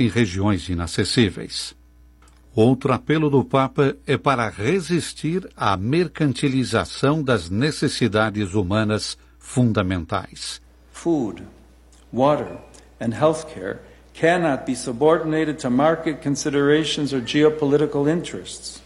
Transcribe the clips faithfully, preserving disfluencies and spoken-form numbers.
em regiões inacessíveis. Outro apelo do Papa é para resistir à mercantilização das necessidades humanas fundamentais. Food, water and healthcare cannot be subordinated to market considerations or geopolitical interests.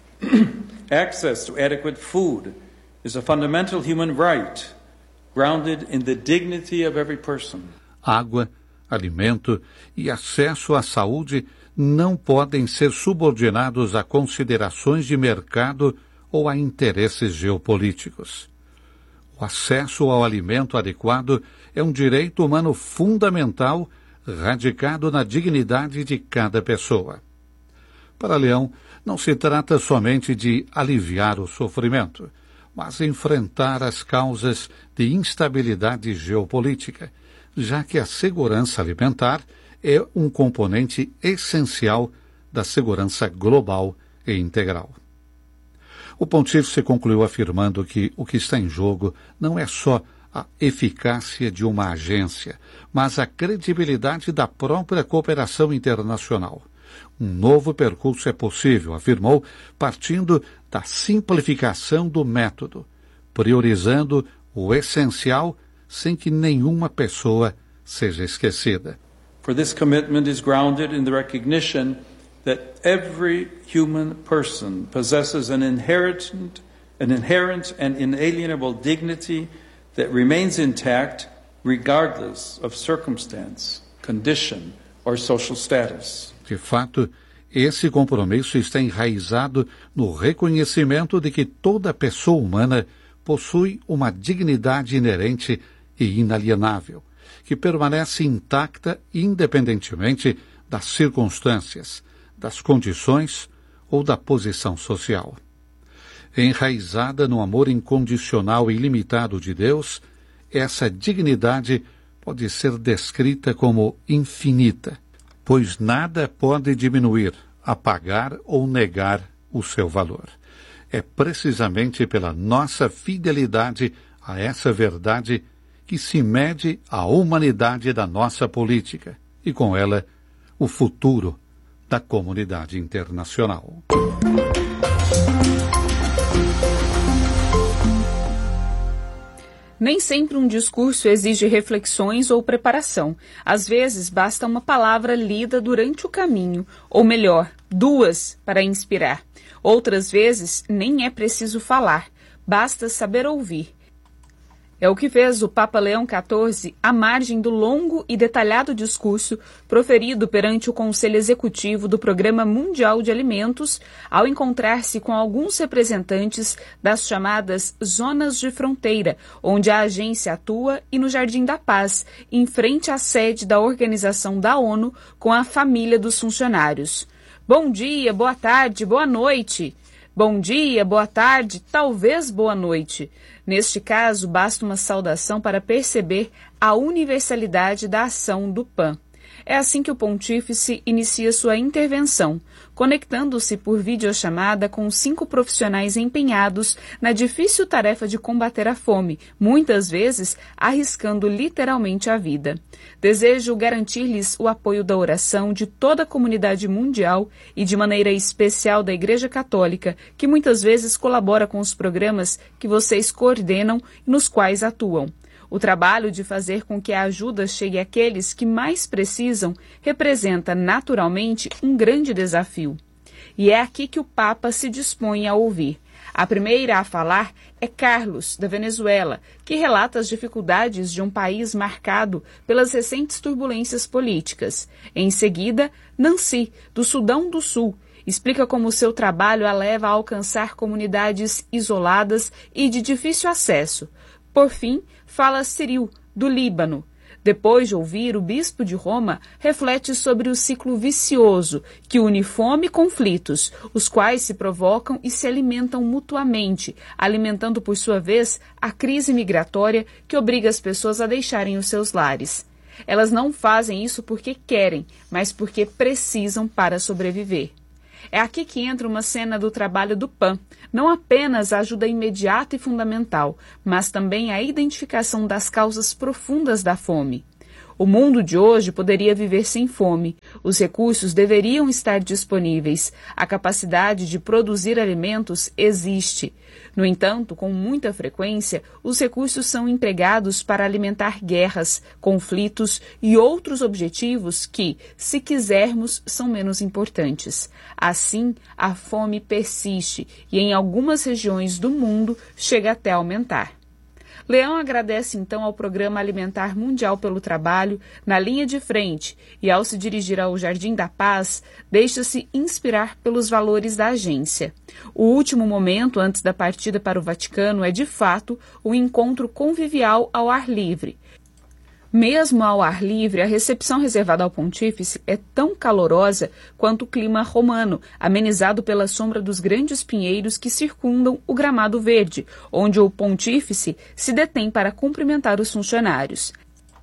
Access to adequate food is a fundamental human right, grounded in the dignity of every person. Água, alimento e acesso à saúde não podem ser subordinados a considerações de mercado ou a interesses geopolíticos. O acesso ao alimento adequado é um direito humano fundamental, radicado na dignidade de cada pessoa. Para Leão, não se trata somente de aliviar o sofrimento, mas enfrentar as causas de instabilidade geopolítica, já que a segurança alimentar é um componente essencial da segurança global e integral. O pontífice concluiu afirmando que o que está em jogo não é só a eficácia de uma agência, mas a credibilidade da própria cooperação internacional. Um novo percurso é possível, afirmou, partindo da simplificação do método, priorizando o essencial sem que nenhuma pessoa seja esquecida. For this commitment is grounded in the recognition that every human person possesses an inherent, an inherent and inalienable dignity that remains intact regardless of circumstance, condition or social status. De fato, esse compromisso está enraizado no reconhecimento de que toda pessoa humana possui uma dignidade inerente e inalienável, que permanece intacta independentemente das circunstâncias, das condições ou da posição social. Enraizada no amor incondicional e ilimitado de Deus, essa dignidade pode ser descrita como infinita, pois nada pode diminuir, apagar ou negar o seu valor. É precisamente pela nossa fidelidade a essa verdade que se mede a humanidade da nossa política e, com ela, o futuro da comunidade internacional. Nem sempre um discurso exige reflexões ou preparação. Às vezes, basta uma palavra lida durante o caminho, ou melhor, duas, para inspirar. Outras vezes, nem é preciso falar, basta saber ouvir. É o que fez o Papa Leão quatorze à margem do longo e detalhado discurso proferido perante o Conselho Executivo do Programa Mundial de Alimentos, ao encontrar-se com alguns representantes das chamadas Zonas de Fronteira, onde a agência atua, e no Jardim da Paz, em frente à sede da Organização da ONU, com a família dos funcionários. Bom dia, boa tarde, boa noite. Bom dia, boa tarde, talvez boa noite. Neste caso, basta uma saudação para perceber a universalidade da ação do P A N. É assim que o pontífice inicia sua intervenção, conectando-se por videochamada com cinco profissionais empenhados na difícil tarefa de combater a fome, muitas vezes arriscando literalmente a vida. Desejo garantir-lhes o apoio da oração de toda a comunidade mundial e de maneira especial da Igreja Católica, que muitas vezes colabora com os programas que vocês coordenam e nos quais atuam. O trabalho de fazer com que a ajuda chegue àqueles que mais precisam representa, naturalmente, um grande desafio. E é aqui que o Papa se dispõe a ouvir. A primeira a falar é Carlos, da Venezuela, que relata as dificuldades de um país marcado pelas recentes turbulências políticas. Em seguida, Nancy, do Sudão do Sul, explica como seu trabalho a leva a alcançar comunidades isoladas e de difícil acesso. Por fim, fala Cyril, do Líbano. Depois de ouvir o bispo de Roma, reflete sobre o ciclo vicioso que une fome e conflitos, os quais se provocam e se alimentam mutuamente, alimentando por sua vez a crise migratória que obriga as pessoas a deixarem os seus lares. Elas não fazem isso porque querem, mas porque precisam para sobreviver. É aqui que entra uma cena do trabalho do P A N, não apenas a ajuda imediata e fundamental, mas também a identificação das causas profundas da fome. O mundo de hoje poderia viver sem fome. Os recursos deveriam estar disponíveis. A capacidade de produzir alimentos existe. No entanto, com muita frequência, os recursos são empregados para alimentar guerras, conflitos e outros objetivos que, se quisermos, são menos importantes. Assim, a fome persiste e, em algumas regiões do mundo, chega até a aumentar. Leão agradece então ao Programa Alimentar Mundial pelo trabalho na linha de frente e, ao se dirigir ao Jardim da Paz, deixa-se inspirar pelos valores da agência. O último momento antes da partida para o Vaticano é, de fato, o encontro convivial ao ar livre. Mesmo ao ar livre, a recepção reservada ao pontífice é tão calorosa quanto o clima romano, amenizado pela sombra dos grandes pinheiros que circundam o gramado verde, onde o pontífice se detém para cumprimentar os funcionários.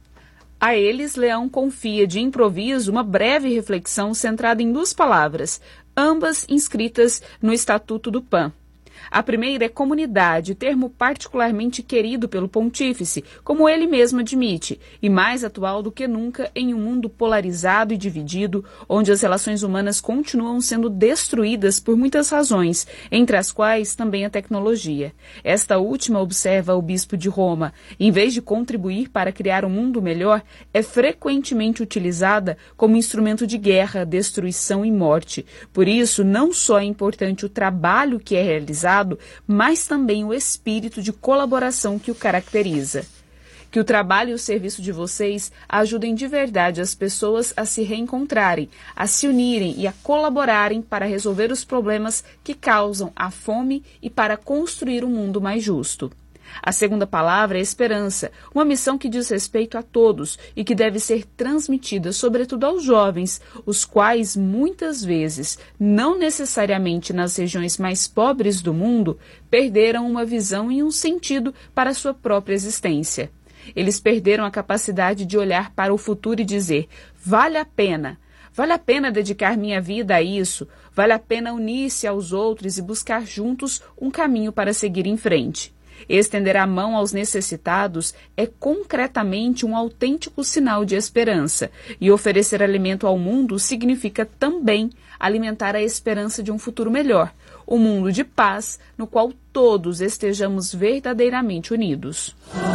A eles, Leão confia de improviso uma breve reflexão centrada em duas palavras, ambas inscritas no Estatuto do P A N. A primeira é comunidade, termo particularmente querido pelo pontífice, como ele mesmo admite, e mais atual do que nunca em um mundo polarizado e dividido, onde as relações humanas continuam sendo destruídas por muitas razões, entre as quais também a tecnologia. Esta última, observa o bispo de Roma, em vez de contribuir para criar um mundo melhor, é frequentemente utilizada como instrumento de guerra, destruição e morte. Por isso, não só é importante o trabalho que é realizado, mas também o espírito de colaboração que o caracteriza. Que o trabalho e o serviço de vocês ajudem de verdade as pessoas a se reencontrarem, a se unirem e a colaborarem para resolver os problemas que causam a fome e para construir um mundo mais justo. A segunda palavra é esperança, uma missão que diz respeito a todos e que deve ser transmitida, sobretudo aos jovens, os quais, muitas vezes, não necessariamente nas regiões mais pobres do mundo, perderam uma visão e um sentido para a sua própria existência. Eles perderam a capacidade de olhar para o futuro e dizer, vale a pena. Vale a pena dedicar minha vida a isso, vale a pena unir-se aos outros e buscar juntos um caminho para seguir em frente. Estender a mão aos necessitados é concretamente um autêntico sinal de esperança, e oferecer alimento ao mundo significa também alimentar a esperança de um futuro melhor, um mundo de paz no qual todos estejamos verdadeiramente unidos.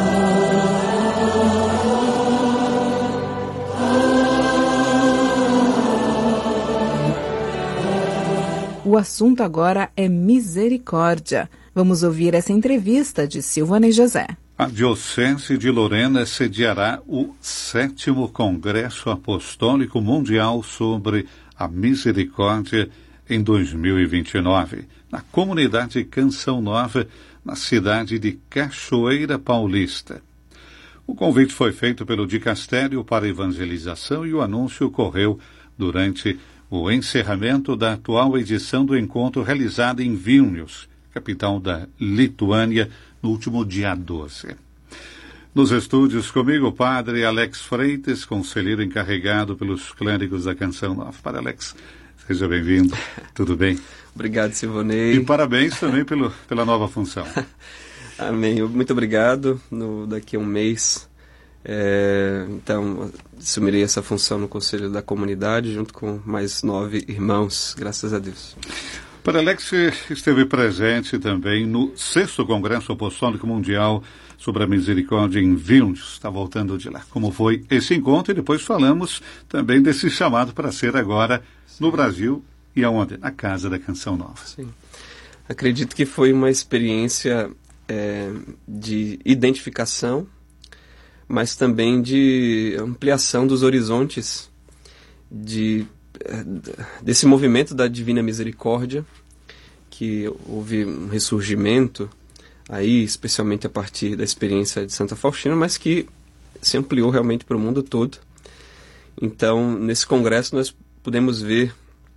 O assunto agora é misericórdia. Vamos ouvir essa entrevista de Silvana e José. A Diocese de Lorena sediará o sétimo Congresso Apostólico Mundial sobre a Misericórdia em dois mil e vinte e nove, na comunidade Canção Nova, na cidade de Cachoeira Paulista. O convite foi feito pelo Dicastério para Evangelização e o anúncio ocorreu durante o encerramento da atual edição do encontro realizado em Vilnius, capital da Lituânia, no último dia doze. Nos estúdios comigo, o padre Alex Freitas, conselheiro encarregado pelos clérigos da Canção Nova. Padre Alex, seja bem-vindo. Tudo bem? Obrigado, Silvonei. E parabéns também pelo, pela nova função. Amém. Muito obrigado. No, daqui a um mês, é, então, assumirei essa função no Conselho da Comunidade, junto com mais nove irmãos, graças a Deus. Padre Alex esteve presente também no sexto Congresso Apostólico Mundial sobre a Misericórdia em Vilnius. Está voltando de lá. Como foi esse encontro? E depois falamos também desse chamado para ser agora Sim. no Brasil e aonde? Na Casa da Canção Nova. Sim. Acredito que foi uma experiência é, de identificação, mas também de ampliação dos horizontes de desse movimento da Divina Misericórdia, que houve um ressurgimento aí, especialmente a partir da experiência de Santa Faustina, mas que se ampliou realmente para o mundo todo. Então, nesse congresso nós podemos ver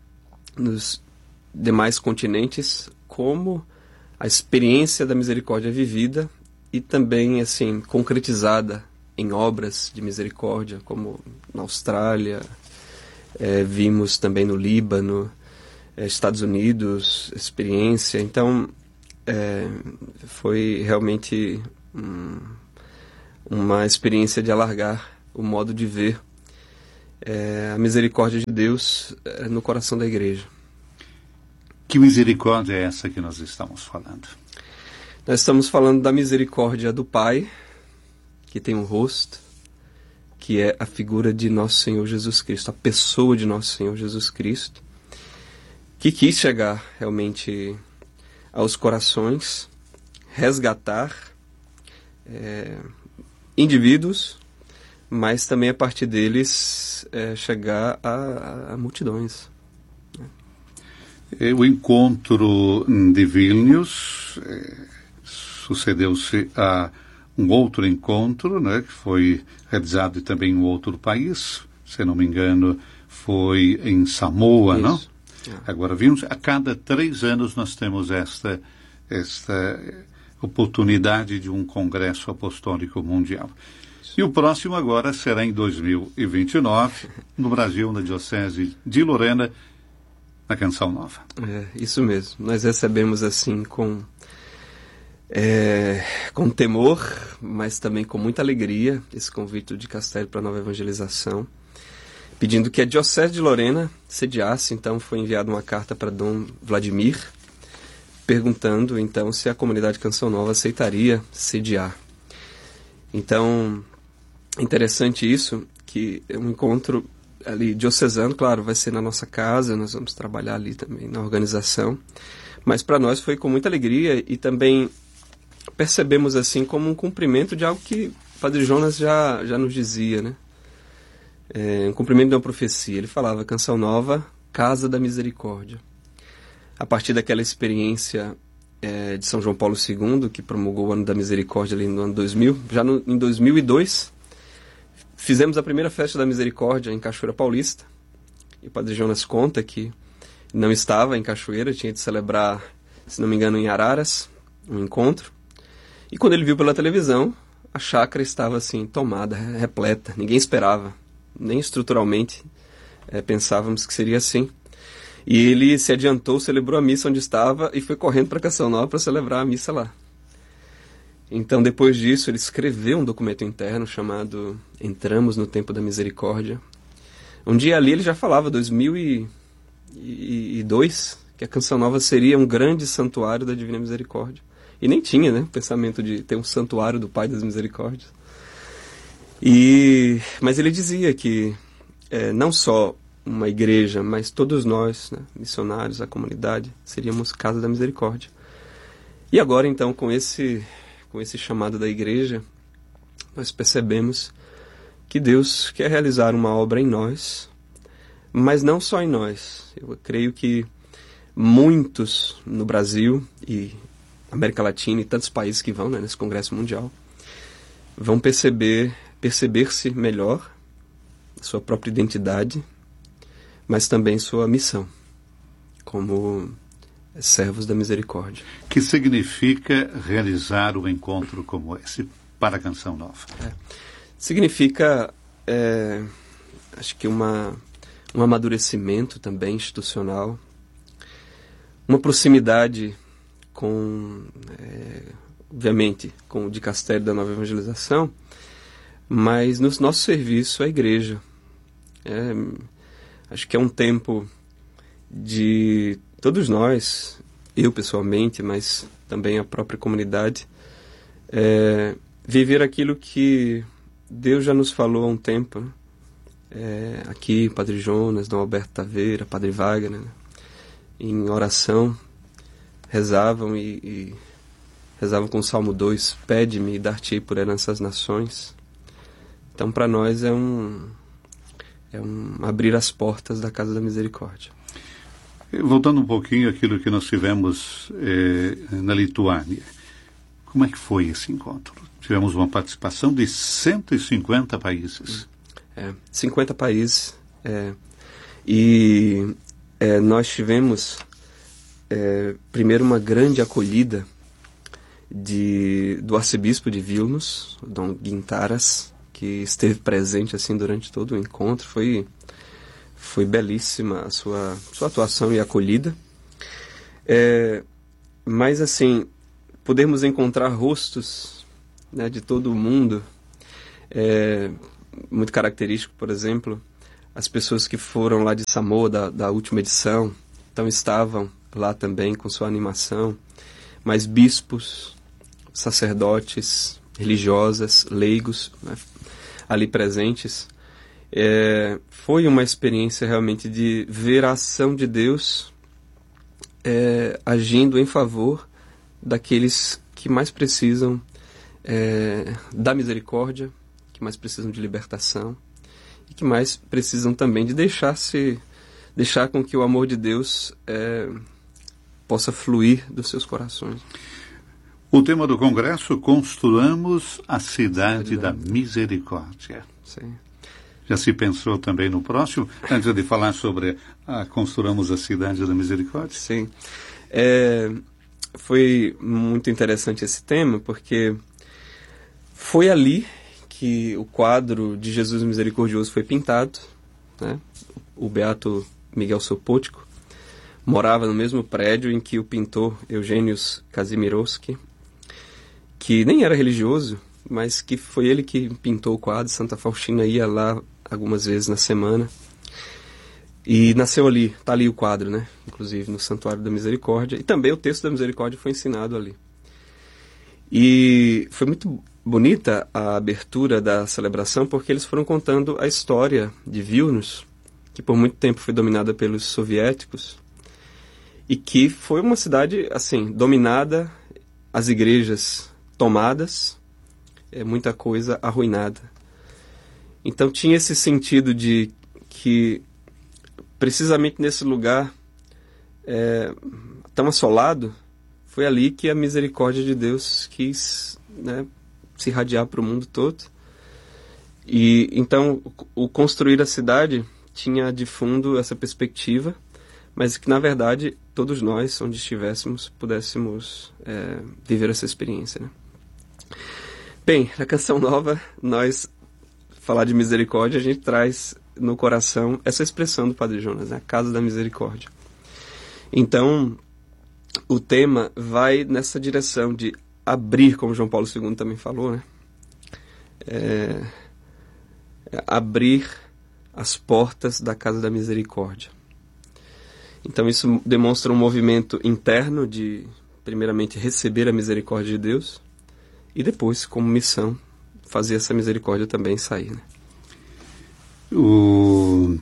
nos demais continentes como a experiência da misericórdia é vivida e também assim concretizada em obras de misericórdia, como na Austrália, É, vimos também no Líbano, é, Estados Unidos, experiência. Então, é, foi realmente um, uma experiência de alargar o modo de ver é, a misericórdia de Deus é, no coração da igreja. Que misericórdia é essa que nós estamos falando? Nós estamos falando da misericórdia do Pai, que tem um rosto, que é a figura de nosso Senhor Jesus Cristo, a pessoa de nosso Senhor Jesus Cristo, que quis chegar realmente aos corações, resgatar é, indivíduos, mas também a partir deles é, chegar a, a, a multidões. O encontro de Vilnius eh, sucedeu-se a um outro encontro, né, que foi realizado também em outro país, se não me engano, foi em Samoa, não? É. Agora, vimos, a cada três anos nós temos esta, esta oportunidade de um Congresso Apostólico Mundial. E o próximo agora será em dois mil e vinte e nove, no Brasil, na Diocese de Lorena, na Canção Nova. É, isso mesmo. Nós recebemos assim com, é, com temor, mas também com muita alegria, esse convite de Castelo para a nova evangelização, pedindo que a Diocese de Lorena sediasse. Então foi enviada uma carta para Dom Vladimir, perguntando então se a comunidade Canção Nova aceitaria sediar. Então, interessante isso, que é um encontro ali diocesano, claro, vai ser na nossa casa, nós vamos trabalhar ali também na organização, mas para nós foi com muita alegria e também percebemos assim como um cumprimento de algo que o Padre Jonas já, já nos dizia, né? É, um cumprimento de uma profecia. Ele falava, Canção Nova, Casa da Misericórdia. A partir daquela experiência é, de São João Paulo segundo, que promulgou o Ano da Misericórdia ali no ano dois mil, já no, em dois mil e dois, fizemos a primeira festa da Misericórdia em Cachoeira Paulista, e o Padre Jonas conta que não estava em Cachoeira, tinha de celebrar, se não me engano, em Araras, um encontro, e quando ele viu pela televisão, a chácara estava assim, tomada, repleta, ninguém esperava, nem estruturalmente é, pensávamos que seria assim. E ele se adiantou, celebrou a missa onde estava e foi correndo para Canção Nova para celebrar a missa lá. Então, depois disso, ele escreveu um documento interno chamado Entramos no Tempo da Misericórdia. Um dia ali ele já falava, dois mil e dois, que a Canção Nova seria um grande santuário da Divina Misericórdia. E nem tinha, né, o pensamento de ter um santuário do Pai das Misericórdias. E, mas ele dizia que é, não só uma igreja, mas todos nós, né, missionários, a comunidade, seríamos Casa da Misericórdia. E agora, então, com esse... com esse chamado da igreja, nós percebemos que Deus quer realizar uma obra em nós, mas não só em nós. Eu creio que muitos no Brasil e América Latina e tantos países que vão, né, nesse Congresso Mundial vão perceber, perceber-se melhor a sua própria identidade, mas também sua missão como servos da misericórdia. Que significa realizar um encontro como esse para a Canção Nova? É. Significa, é, acho que uma, um amadurecimento também institucional, uma proximidade com, é, obviamente, com o dicastério da nova evangelização, mas no nosso serviço à igreja. É, acho que é um tempo de todos nós, eu pessoalmente, mas também a própria comunidade, é, viver aquilo que Deus já nos falou há um tempo, né? É, aqui, Padre Jonas, Dom Alberto Taveira, Padre Wagner, né? Em oração, rezavam e, e rezavam com o Salmo dois, pede-me e dar-te-ei por herança as nações. Então, para nós é um, é um abrir as portas da Casa da Misericórdia. Voltando um pouquinho àquilo que nós tivemos eh, na Lituânia, como é que foi esse encontro? Tivemos uma participação de cento e cinquenta países. É, cinquenta países. É, e é, nós tivemos, é, primeiro, uma grande acolhida de, do arcebispo de Vilnius, Dom Gintaras, que esteve presente assim, durante todo o encontro. Foi... Foi belíssima a sua, sua atuação e acolhida. É, mas, assim, podermos encontrar rostos, né, de todo o mundo, é, muito característico, por exemplo, as pessoas que foram lá de Samoa, da, da última edição, então estavam lá também com sua animação, mas bispos, sacerdotes, religiosas, leigos, né, ali presentes. É, foi uma experiência realmente de ver a ação de Deus é, agindo em favor daqueles que mais precisam é, da misericórdia, que mais precisam de libertação e que mais precisam também de deixar-se, deixar com que o amor de Deus é, possa fluir dos seus corações. O tema do Congresso, Construamos a Cidade da Misericórdia. Sim. Já se pensou também no próximo, antes de falar sobre a Construamos a Cidade da Misericórdia? Sim. É, foi muito interessante esse tema, porque foi ali que o quadro de Jesus Misericordioso foi pintado, né? O beato Miguel Sopotko morava no mesmo prédio em que o pintor Eugênios Kazimierowski, que nem era religioso, mas que foi ele que pintou o quadro. Santa Faustina ia lá algumas vezes na semana. E nasceu ali, está ali o quadro, né? Inclusive no Santuário da Misericórdia. E também o texto da Misericórdia foi ensinado ali. E foi muito bonita a abertura da celebração, porque eles foram contando a história de Vilnius, que por muito tempo foi dominada pelos soviéticos, e que foi uma cidade, assim, dominada, as igrejas tomadas, é, muita coisa arruinada. Então tinha esse sentido de que, precisamente nesse lugar é, tão assolado, foi ali que a misericórdia de Deus quis, né, se irradiar para o mundo todo. E então o construir a cidade tinha de fundo essa perspectiva, mas que na verdade todos nós, onde estivéssemos, pudéssemos é, viver essa experiência, né? Bem, na Canção Nova, nós falar de misericórdia, a gente traz no coração essa expressão do Padre Jonas, né? A Casa da Misericórdia. Então, o tema vai nessa direção de abrir, como João Paulo segundo também falou, né? É, é abrir as portas da Casa da Misericórdia. Então, isso demonstra um movimento interno de, primeiramente, receber a misericórdia de Deus e depois, como missão, fazer essa misericórdia também sair, né? O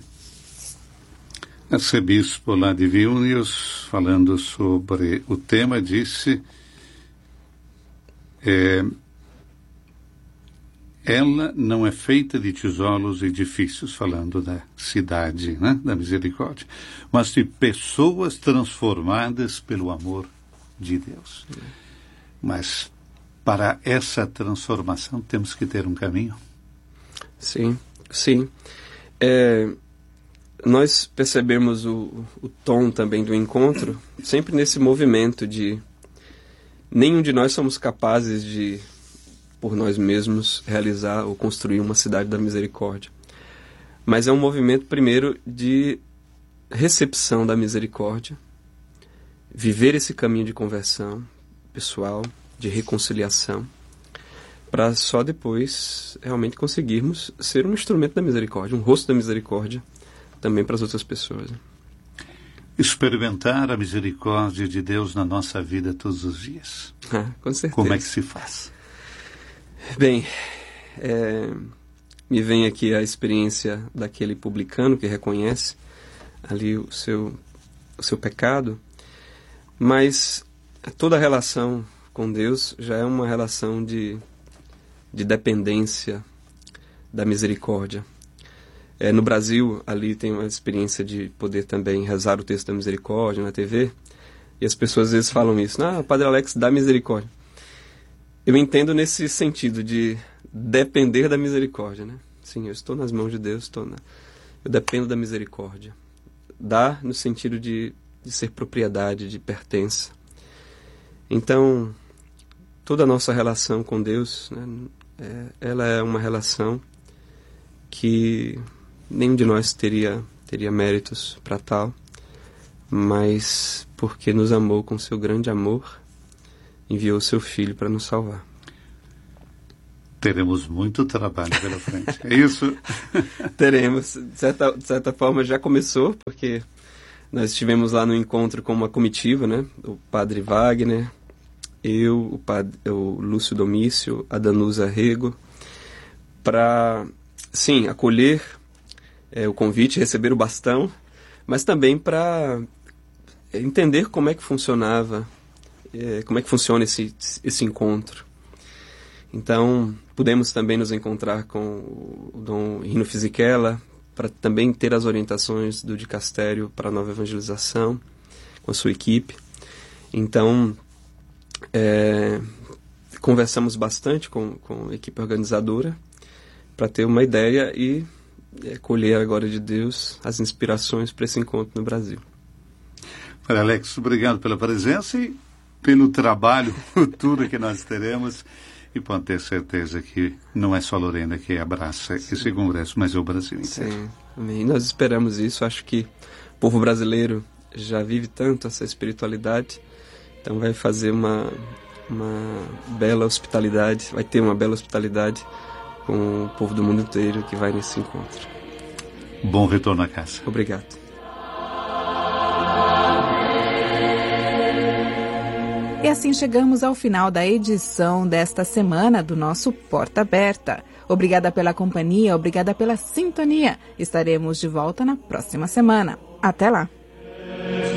arcebispo lá de Vilnius, falando sobre o tema, disse é, ela não é feita de tijolos e edifícios, falando da cidade, né, da misericórdia, mas de pessoas transformadas pelo amor de Deus. É. Mas para essa transformação temos que ter um caminho. Sim, sim. É, nós percebemos o, o tom também do encontro, sempre nesse movimento de nenhum de nós somos capazes de, por nós mesmos, realizar ou construir uma cidade da misericórdia. Mas é um movimento, primeiro, de recepção da misericórdia, viver esse caminho de conversão pessoal, de reconciliação, para só depois realmente conseguirmos ser um instrumento da misericórdia, um rosto da misericórdia também para as outras pessoas. Experimentar a misericórdia de Deus na nossa vida todos os dias. Ah, com certeza. Como é que se faz? Bem, é, me vem aqui a experiência daquele publicano que reconhece ali o seu, o seu pecado, mas toda a relação com Deus já é uma relação de, de dependência da misericórdia. É, no Brasil, ali tem uma experiência de poder também rezar o texto da misericórdia na T V, e as pessoas às vezes falam isso, ah, Padre Alex, dá misericórdia. Eu entendo nesse sentido de depender da misericórdia, né? Sim, eu estou nas mãos de Deus, estou na... eu dependo da misericórdia. Dá no sentido de, de ser propriedade, de pertença. Então, toda a nossa relação com Deus, né, é, ela é uma relação que nenhum de nós teria, teria méritos para tal, mas porque nos amou com seu grande amor, enviou o seu Filho para nos salvar. Teremos muito trabalho pela frente. É isso? Teremos. De certa, de certa forma já começou, porque nós estivemos lá no encontro com uma comitiva, né? O padre Wagner, eu, o, padre, o Lúcio Domício, a Danusa Rego, para, sim, acolher é, o convite, receber o bastão, mas também para entender como é que funcionava, é, como é que funciona esse, esse encontro. Então, pudemos também nos encontrar com o Dom Rino Fisichella, para também ter as orientações do dicastério para a nova evangelização, com a sua equipe. Então, é, conversamos bastante com, com a equipe organizadora, para ter uma ideia e é, colher agora de Deus as inspirações para esse encontro no Brasil. Padre Alex, obrigado pela presença e pelo trabalho futuro que nós teremos. E pode ter certeza que não é só Lorena que abraça Sim. esse congresso, mas é o Brasil inteiro. Sim, amém. Nós esperamos isso. Acho que o povo brasileiro já vive tanto essa espiritualidade, então vai fazer uma, uma bela hospitalidade, vai ter uma bela hospitalidade com o povo do mundo inteiro que vai nesse encontro. Bom retorno à casa. Obrigado. E assim chegamos ao final da edição desta semana do nosso Porta Aberta. Obrigada pela companhia, obrigada pela sintonia. Estaremos de volta na próxima semana. Até lá!